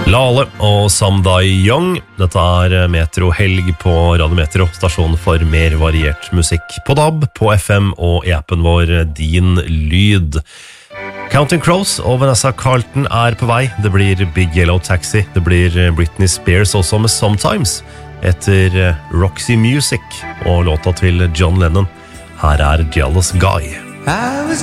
Lale og Samdai Young. Dette Metro Helg på Radio Metro, stasjonen for mer variert musikk på DAB, på FM og i appen vår Din Lyd. Counting Crows og Vanessa Carlton på vei. Det blir Big Yellow Taxi, det blir Britney Spears også med Sometimes, etter Roxy Music og låta til John Lennon. Her Jealous Guy. I was